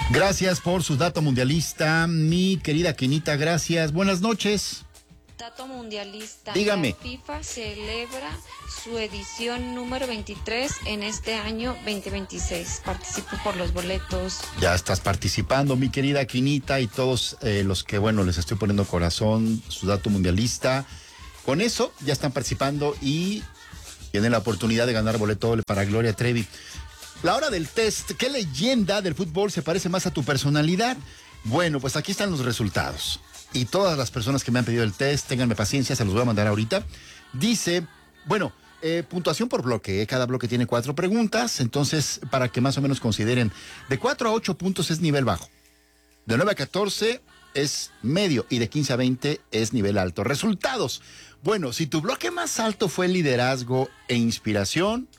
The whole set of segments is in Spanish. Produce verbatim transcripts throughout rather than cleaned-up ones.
Gracias por su dato mundialista, mi querida Quinita, gracias. Buenas noches. Dato mundialista. Dígame. La FIFA celebra su edición número veintitrés en este año veinte veintiséis. Participo por los boletos. Ya estás participando, mi querida Quinita, y todos eh, los que, bueno, les estoy poniendo corazón, su dato mundialista. Con eso ya están participando y tienen la oportunidad de ganar boleto doble para Gloria Trevi. La hora del test, ¿qué leyenda del fútbol se parece más a tu personalidad? Bueno, pues aquí están los resultados. Y todas las personas que me han pedido el test, ténganme paciencia, se los voy a mandar ahorita. Dice, bueno, eh, puntuación por bloque, ¿eh? Cada bloque tiene cuatro preguntas, entonces para que más o menos consideren, de cuatro a ocho puntos es nivel bajo, de nueve a catorce es medio y de quince a veinte es nivel alto. Resultados, bueno, si tu bloque más alto fue liderazgo e inspiración,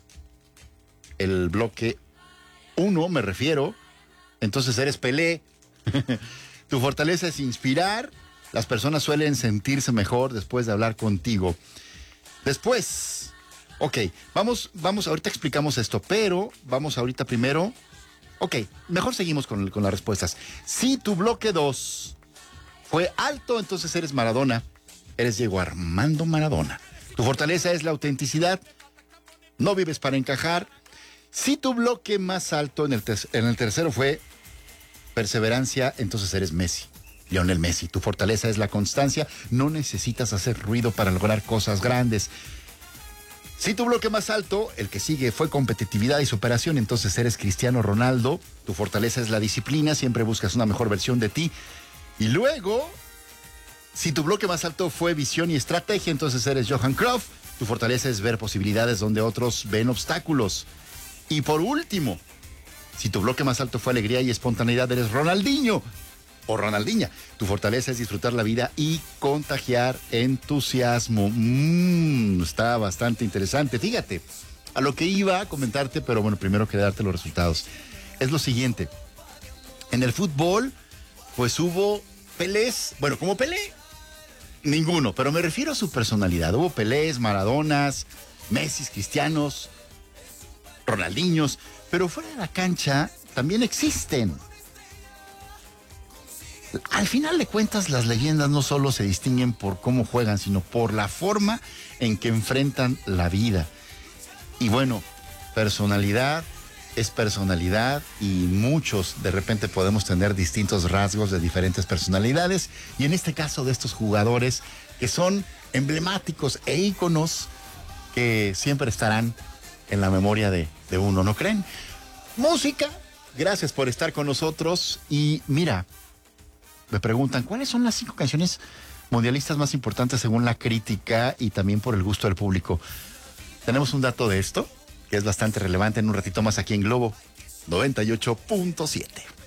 el bloque uno me refiero, entonces eres Pelé. Tu fortaleza es inspirar. Las personas suelen sentirse mejor después de hablar contigo. Después, ok, vamos, vamos, ahorita explicamos esto, pero vamos ahorita primero. Ok, mejor seguimos con, con las respuestas. Si tu bloque dos fue alto, entonces eres Maradona. Eres Diego Armando Maradona. Tu fortaleza es la autenticidad. No vives para encajar. Si tu bloque más alto en el, ter- en el tercero fue perseverancia, entonces eres Messi, Lionel Messi. Tu fortaleza es la constancia. No necesitas hacer ruido para lograr cosas grandes. Si tu bloque más alto, el que sigue, fue competitividad y superación, entonces eres Cristiano Ronaldo. Tu fortaleza es la disciplina. Siempre buscas una mejor versión de ti. Y luego, si tu bloque más alto fue visión y estrategia, entonces eres Johan Cruyff. Tu fortaleza es ver posibilidades donde otros ven obstáculos. Y por último, si tu bloque más alto fue alegría y espontaneidad, eres Ronaldinho o Ronaldinha. Tu fortaleza es disfrutar la vida y contagiar entusiasmo. Mm, está bastante interesante. Fíjate, a lo que iba a comentarte, pero bueno, primero que darte los resultados. Es lo siguiente. En el fútbol, pues hubo Pelés. Bueno, como Pelé, ninguno, pero me refiero a su personalidad. Hubo Pelés, Maradonas, Messi, Cristianos, Ronaldinhos, pero fuera de la cancha también existen. Al final de cuentas, las leyendas no solo se distinguen por cómo juegan, sino por la forma en que enfrentan la vida. Y bueno, personalidad es personalidad y muchos de repente podemos tener distintos rasgos de diferentes personalidades. Y en este caso de estos jugadores que son emblemáticos e íconos que siempre estarán en la memoria de, de uno, ¿no creen? Música, gracias por estar con nosotros. Y mira, me preguntan, ¿cuáles son las cinco canciones mundialistas más importantes según la crítica y también por el gusto del público? Tenemos un dato de esto, que es bastante relevante en un ratito más aquí en Globo noventa y ocho punto siete.